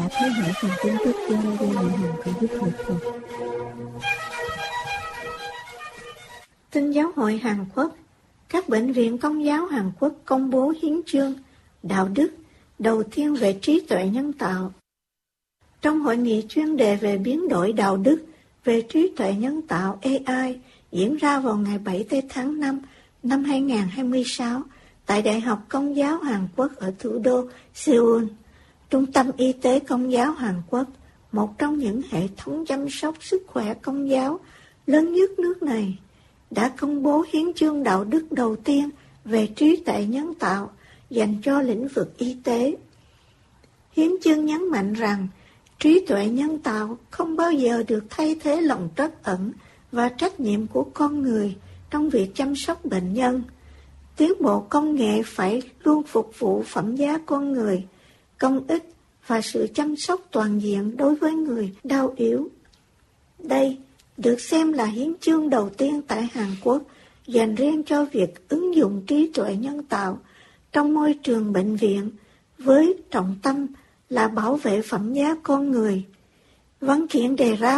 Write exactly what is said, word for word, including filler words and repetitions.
cả thế hệ thần kinh quốc gia do điều hành của Đức Phật Thuật. Tin giáo hội Hàn Quốc. Các bệnh viện Công giáo Hàn Quốc công bố hiến chương đạo đức đầu tiên về trí tuệ nhân tạo. Trong hội nghị chuyên đề về biến đổi đạo đức về trí tuệ nhân tạo A I diễn ra vào ngày bảy tháng năm năm hai nghìn không trăm hai mươi sáu tại Đại học Công giáo Hàn Quốc ở thủ đô Seoul, Trung tâm Y tế Công giáo Hàn Quốc, một trong những hệ thống chăm sóc sức khỏe công giáo lớn nhất nước này, đã công bố hiến chương đạo đức đầu tiên về trí tuệ nhân tạo dành cho lĩnh vực y tế. Hiến chương nhấn mạnh rằng trí tuệ nhân tạo không bao giờ được thay thế lòng trắc ẩn và trách nhiệm của con người trong việc chăm sóc bệnh nhân. Tiến bộ công nghệ phải luôn phục vụ phẩm giá con người, công ích và sự chăm sóc toàn diện đối với người đau yếu. Đây được xem là hiến chương đầu tiên tại Hàn Quốc dành riêng cho việc ứng dụng trí tuệ nhân tạo trong môi trường bệnh viện với trọng tâm là bảo vệ phẩm giá con người. Văn kiện đề ra